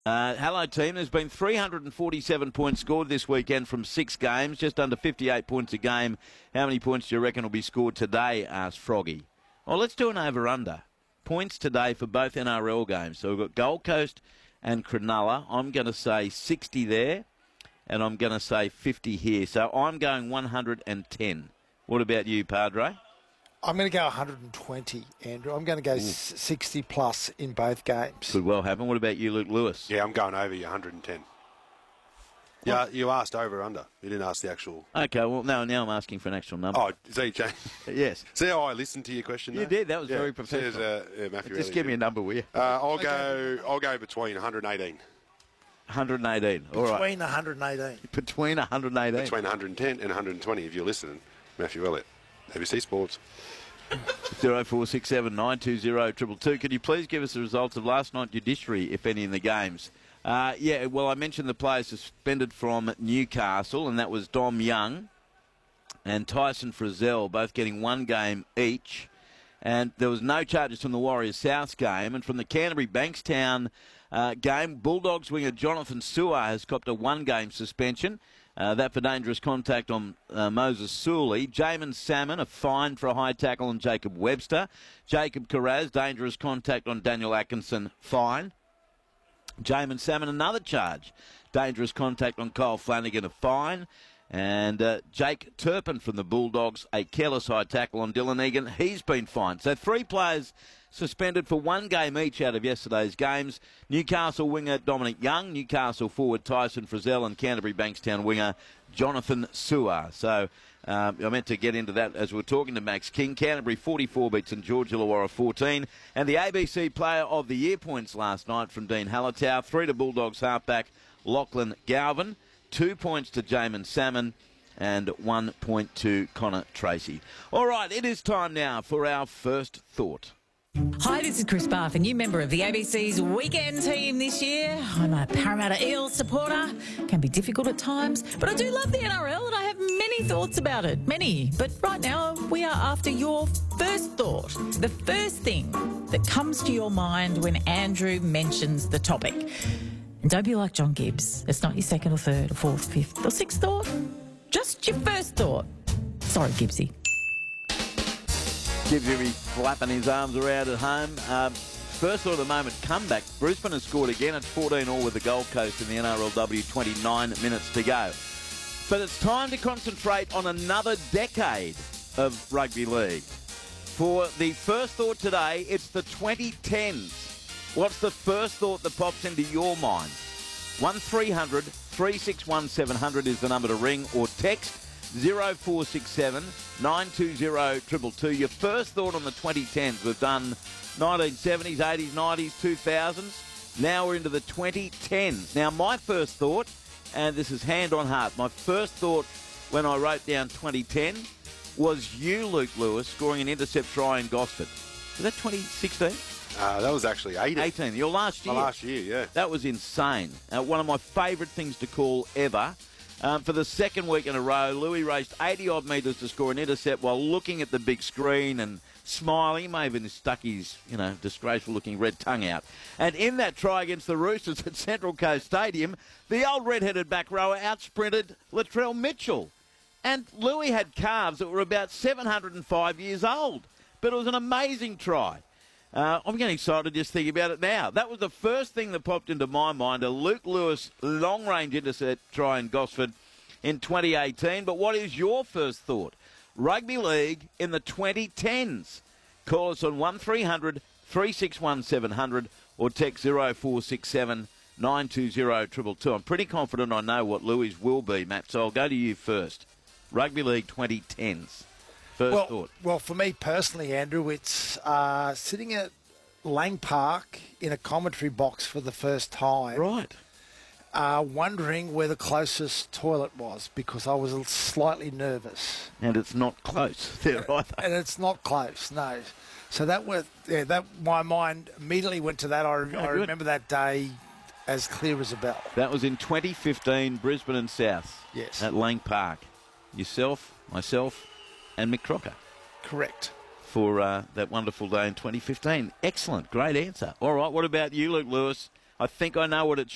Hello, team. There's been 347 points scored this weekend from 6 games, just under 58 points a game. How many points do you reckon will be scored today, asked Froggy. Well, let's do an over-under. Points today for both NRL games. So we've got Gold Coast and Cronulla. I'm going to say 60 there, and I'm going to say 50 here. So I'm going 110. What about you, Padre? I'm going to go 120, Andrew. I'm going to go 60 plus in both games. Could well happen. What about you, Luke Lewis? Yeah, I'm going over you, 110. Yeah, you asked over or under. You didn't ask the actual... Okay, well, now I'm asking for an actual number. Oh, see, Jane? Yes. See how I listened to your question, though? You did. That was very professional. Matthew Just give me a number, will you? I'll go between 118. 118. All right. Between 118. Between 118. Between 110 and 120, if you're listening. Matthew Elliott, ABC Sports. 0467 920 222. Could you please give us the results of last night's judiciary, if any, in the games? Yeah, well, I mentioned the players suspended from Newcastle, and that was Dom Young and Tyson Frizzell, both getting 1 game each. And there was no charges from the Warriors South game. And from the Canterbury Bankstown game, Bulldogs winger Jonathan Su'A has copped a 1-game suspension. That for dangerous contact on Moses Suley. Jamin Salmon, a fine for a high tackle on Jacob Webster. Jacob Carraz, dangerous contact on Daniel Atkinson, fine. Jamin Salmon, another charge. Dangerous contact on Kyle Flanagan, a fine. And Jake Turpin from the Bulldogs, a careless high tackle on Dylan Egan. He's been fined. So 3 players suspended for 1 game each out of yesterday's games. Newcastle winger Dominic Young, Newcastle forward Tyson Frizzell, and Canterbury Bankstown winger Jonathan Su'A. So I meant to get into that as we were talking to Max King. Canterbury 44 beat St George Illawarra 14. And the ABC Player of the Year points last night from Dean Hallertau. 3 to Bulldogs halfback Lachlan Galvin. 2 points to Jamin Salmon and 1 point to Connor Tracy. All right, it is time now for our first thought. Hi, this is Chris Barth, a new member of the ABC's weekend team this year. I'm a Parramatta Eels supporter. Can be difficult at times, but I do love the NRL and I have many thoughts about it. Many. But right now, we are after your first thought. The first thing that comes to your mind when Andrew mentions the topic. And don't be like John Gibbs. It's not your second or third or fourth, fifth or sixth thought. Just your first thought. Sorry, Gibbsy. Gibbsy be flapping his arms around at home. First thought of the moment, comeback. Brisbane has scored again. It's 14-all with the Gold Coast in the NRLW, 29 minutes to go. But it's time to concentrate on another decade of rugby league. For the first thought today, it's the 2010s. What's the first thought that pops into your mind? 1300 361 700 is the number to ring, or text 0467 920 222. Your first thought on the 2010s. We've done 1970s, 80s, 90s, 2000s. Now we're into the 2010s. Now my first thought, and this is hand on heart, my first thought when I wrote down 2010 was you, Luke Lewis, scoring an intercept try in Gosford. Was that 2016? That was actually 18. 18, your last year. My last year, yeah. That was insane. One of my favourite things to call ever. For the second week in a row, Louis raced 80-odd metres to score an intercept while looking at the big screen and smiling. He may have even stuck his, disgraceful-looking red tongue out. And in that try against the Roosters at Central Coast Stadium, the old red-headed back rower outsprinted Latrell Mitchell. And Louis had calves that were about 705 years old. But it was an amazing try. I'm getting excited just thinking about it now. That was the first thing that popped into my mind, a Luke Lewis long-range intercept try in Gosford in 2018. But what is your first thought? Rugby league in the 2010s. Call us on 1300 361 700 or text 0467 920 222. I'm pretty confident I know what Louis will be, Matt, so I'll go to you first. Rugby league 2010s. First thought. Well, for me personally, Andrew, it's sitting at Lang Park in a commentary box for the first time. Right. Wondering where the closest toilet was because I was slightly nervous. And it's not close there either. And it's not close, no. So my mind immediately went to that. I remember that day as clear as a bell. That was in 2015, Brisbane and South. Yes. At Lang Park. Yourself, myself, and Mick Crocker. Correct. For that wonderful day in 2015. Excellent. Great answer. All right, what about you, Luke Lewis? I think I know what it